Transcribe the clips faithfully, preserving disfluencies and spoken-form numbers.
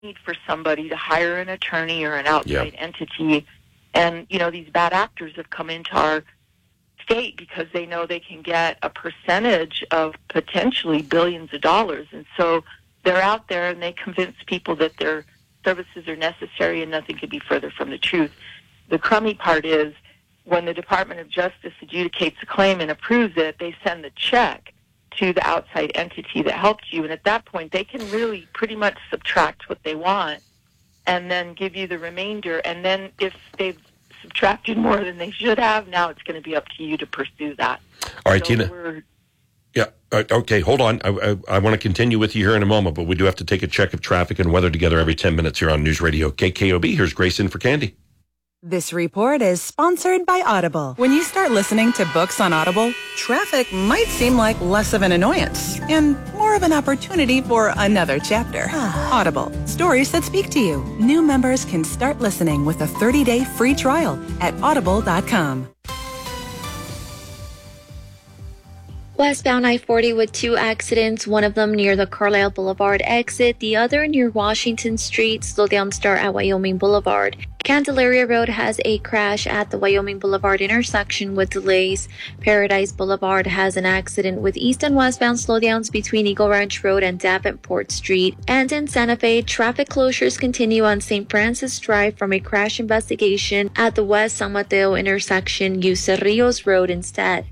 need for somebody to hire an attorney or an outside yep. entity. And, you know, these bad actors have come into our state because they know they can get a percentage of potentially billions of dollars. And so they're out there and they convince people that their services are necessary, and nothing could be further from the truth. The crummy part is when the Department of Justice adjudicates a claim and approves it, they send the check to the outside entity that helped you. And at that point, they can really pretty much subtract what they want and then give you the remainder. And then if they've subtracted more than they should have, now it's going to be up to you to pursue that. All right, so Tina. We're, Yeah. Okay, hold on. I, I, I want to continue with you here in a moment, but we do have to take a check of traffic and weather together every ten minutes here on News Radio K K O B. Here's Grace in for Candy. This report is sponsored by Audible. When you start listening to books on Audible, traffic might seem like less of an annoyance and more of an opportunity for another chapter. Audible, stories that speak to you. New members can start listening with a thirty-day free trial at audible dot com. Westbound I forty with two accidents, one of them near the Carlisle Boulevard exit, the other near Washington Street. Slow down start at Wyoming Boulevard. Candelaria Road has a crash at the Wyoming Boulevard intersection with delays. Paradise Boulevard has an accident with east and westbound slowdowns between Eagle Ranch Road and Davenport Street. And in Santa Fe, traffic closures continue on Saint Francis Drive from a crash investigation at the West San Mateo intersection. Use Cerrillos Road instead.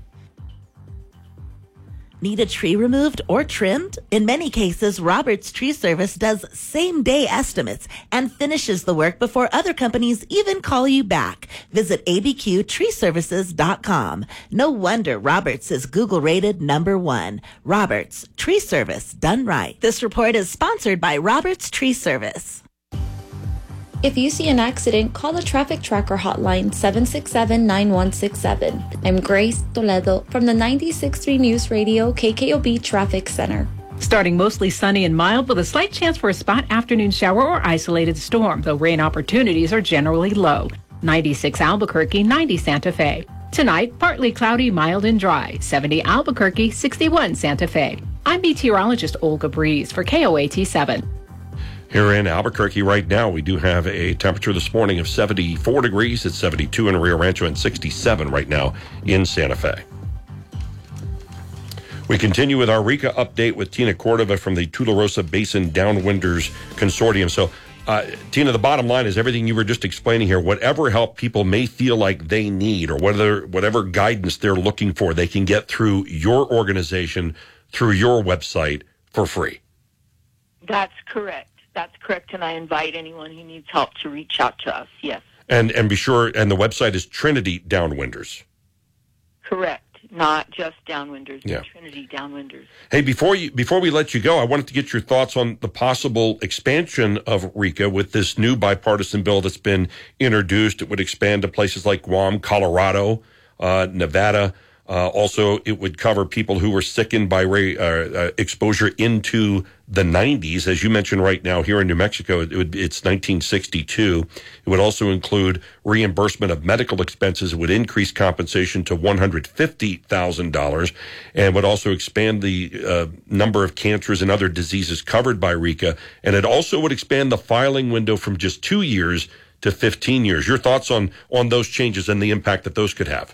Need a tree removed or trimmed? In many cases, Roberts Tree Service does same-day estimates and finishes the work before other companies even call you back. Visit A B Q tree services dot com. No wonder Roberts is Google-rated number one. Roberts Tree Service, done right. This report is sponsored by Roberts Tree Service. If you see an accident, call the Traffic Tracker hotline seven six seven, nine one six seven. I'm Grace Toledo from the ninety-six point three News Radio K K O B Traffic Center. Starting mostly sunny and mild with a slight chance for a spot afternoon shower or isolated storm, though rain opportunities are generally low. ninety-six Albuquerque, ninety Santa Fe. Tonight, partly cloudy, mild and dry. seventy Albuquerque, sixty-one Santa Fe. I'm meteorologist Olga Breeze for K O A T seven. Here in Albuquerque right now, we do have a temperature this morning of seventy-four degrees. It's seventy-two in Rio Rancho and sixty-seven right now in Santa Fe. We continue with our RECA update with Tina Cordova from the Tularosa Basin Downwinders Consortium. So, uh, Tina, the bottom line is everything you were just explaining here, whatever help people may feel like they need or whether, whatever guidance they're looking for, they can get through your organization, through your website for free. That's correct. That's correct, and I invite anyone who needs help to reach out to us, yes. And and be sure, and the website is Trinity Downwinders. Correct, not just Downwinders, yeah. but Trinity Downwinders. Hey, before you before we let you go, I wanted to get your thoughts on the possible expansion of RECA with this new bipartisan bill that's been introduced. It would expand to places like Guam, Colorado, uh, Nevada. Uh, also, it would cover people who were sickened by ra- uh, uh, exposure into the nineties. As you mentioned right now, here in New Mexico, it would, it's nineteen sixty-two. It would also include reimbursement of medical expenses. It would increase compensation to one hundred fifty thousand dollars and would also expand the uh, number of cancers and other diseases covered by RECA. And it also would expand the filing window from just two years to fifteen years. Your thoughts on, on those changes and the impact that those could have?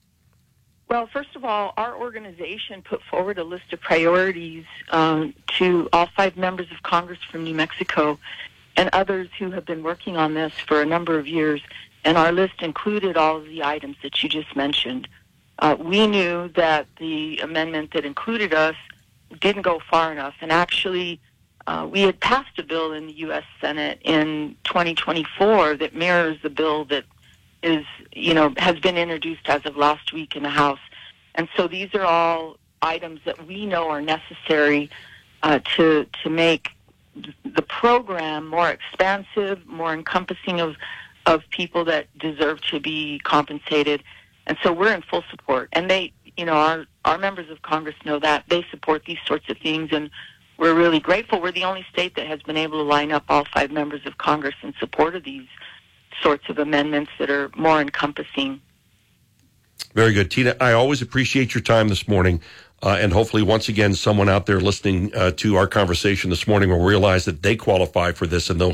Well, first of all, our organization put forward a list of priorities um, to all five members of Congress from New Mexico and others who have been working on this for a number of years. And our list included all of the items that you just mentioned. Uh, we knew that the amendment that included us didn't go far enough. And actually, uh, we had passed a bill in the U S Senate in twenty twenty-four that mirrors the bill that is, you know, has been introduced as of last week in the House. And so these are all items that we know are necessary uh, to to make the program more expansive, more encompassing of, of people that deserve to be compensated. And so we're in full support. And they, you know, our, our members of Congress know that. They support these sorts of things, and we're really grateful. We're the only state that has been able to line up all five members of Congress in support of these sorts of amendments that are more encompassing. Very good. Tina, I always appreciate your time this morning. Uh, and hopefully, once again, someone out there listening uh, to our conversation this morning will realize that they qualify for this and they'll